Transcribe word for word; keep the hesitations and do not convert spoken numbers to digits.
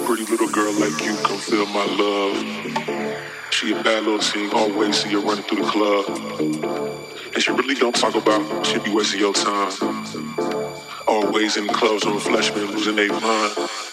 pretty little girl like you, come feel my love. She a bad little team, always see her running through the club. And she really don't talk about, she be wasting your time. Always in the clubs on freshmen losing their mind.